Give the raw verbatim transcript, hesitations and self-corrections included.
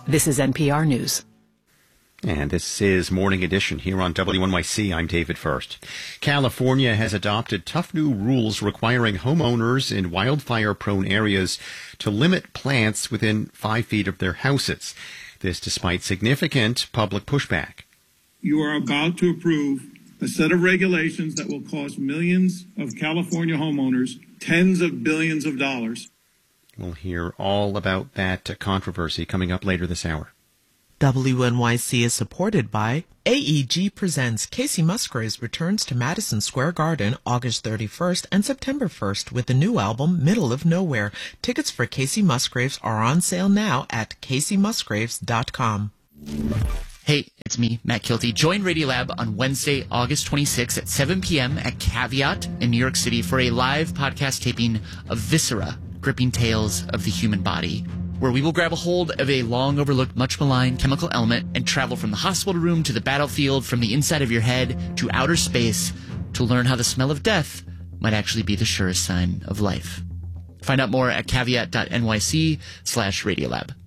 This is N P R News. And this is Morning Edition here on W N Y C. I'm David First. California has adopted tough new rules requiring homeowners in wildfire-prone areas to limit plants within five feet of their houses. This despite significant public pushback. You are about to approve a set of regulations that will cost millions of California homeowners tens of billions of dollars. We'll hear all about that controversy coming up later this hour. W N Y C is supported by A E G presents Kacey Musgraves returns to Madison Square Garden August thirty-first and September first with the new album Middle of Nowhere. Tickets for Kacey Musgraves are on sale now at kacey musgraves dot com. Hey, it's me, Matt Kilty. Join Radiolab on Wednesday, August twenty-sixth at seven p.m. at Caveat in New York City for a live podcast taping of Viscera, Gripping Tales of the Human Body, where we will grab a hold of a long-overlooked, much-maligned chemical element and travel from the hospital room to the battlefield, from the inside of your head to outer space to learn how the smell of death might actually be the surest sign of life. Find out more at caveat dot n y c slash Radiolab.